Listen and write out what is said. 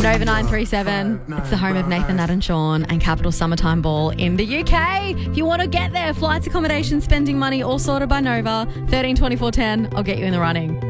Nova 937. It's the home of Nathan, Nat and Sean and Capital Summertime Ball in the UK. If you want to get there, flights, accommodation, spending money, all sorted by Nova. 13 24 10. I'll get you in the running.